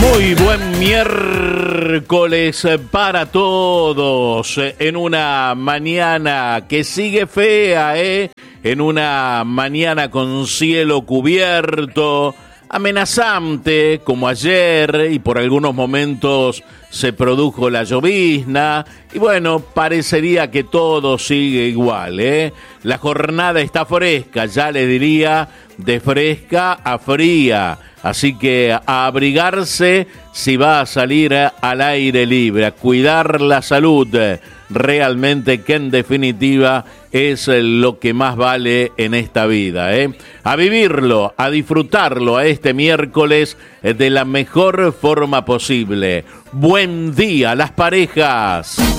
Muy buen miércoles para todos, en una mañana que sigue fea, en una mañana con cielo cubierto, amenazante como ayer, y por algunos momentos se produjo la llovizna, y bueno, parecería que todo sigue igual, La jornada está fresca, ya le diría, de fresca a fría. Así que a abrigarse si va a salir al aire libre, a cuidar la salud, realmente que en definitiva es lo que más vale en esta vida, A vivirlo, a disfrutarlo a este miércoles de la mejor forma posible. Buen día, las parejas.